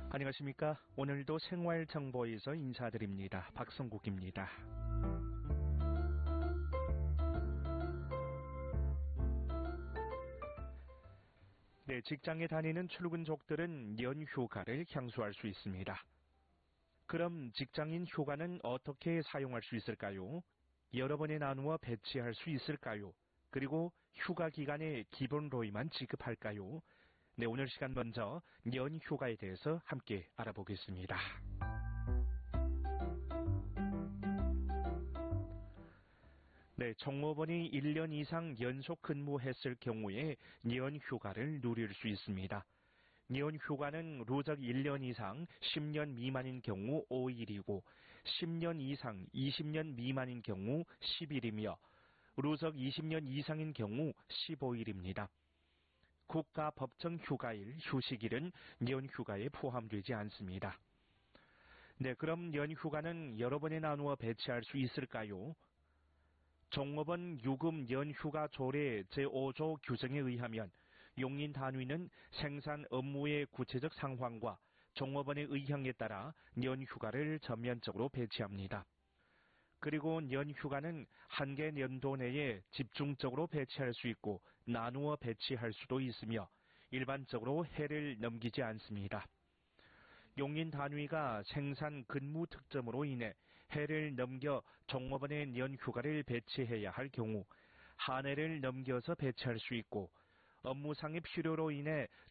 안녕하십니까. 오늘도 생활정보에서 인사드립니다. 박성국입니다. 네, 직장에 다니는 출근족들은 연휴가를 향수할 수 있습니다. 그럼 직장인 휴가는 어떻게 사용할 수 있을까요? 여러 번에 나누어 배치할 수 있을까요? 그리고 휴가 기간에 기본로이만 지급할까요? 네, 오늘 시간 먼저 연휴가에 대해서 함께 알아보겠습니다. 네, 종업원이 1년 이상 연속 근무했을 경우에 연휴가를 누릴 수 있습니다. 연휴가는 누적 1년 이상 10년 미만인 경우 5일이고 10년 이상 20년 미만인 경우 10일이며 누적 20년 이상인 경우 15일입니다. 국가 법정 휴가일, 휴식일은 연휴가에 포함되지 않습니다. 네, 그럼 연휴가는 여러 번에 나누어 배치할 수 있을까요? 종업원 유급 연휴가 조례 제5조 규정에 의하면 용인 단위는 생산 업무의 구체적 상황과 종업원의 의향에 따라 연휴가를 전면적으로 배치합니다. 그리고 연휴가는 한 개 연도 내에 집중적으로 배치할 수 있고 나누어 배치할 수도 있으며 일반적으로 해를 넘기지 않습니다. 용인 단위가 생산 근무 특점으로 인해 해를 넘겨 종업원의 연휴가를 배치해야 할 경우 한 해를 넘겨서 배치할 수 있고 업무상의 필요로 인해